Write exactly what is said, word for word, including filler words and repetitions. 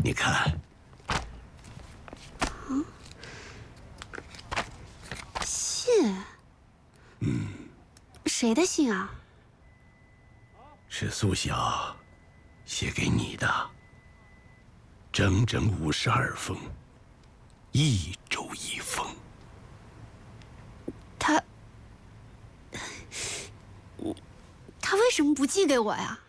你看。 嗯，信。 嗯， 谁的信啊？ 是苏晓写给你的，整整五十二封，一周一封。 他，他为什么不寄给我呀？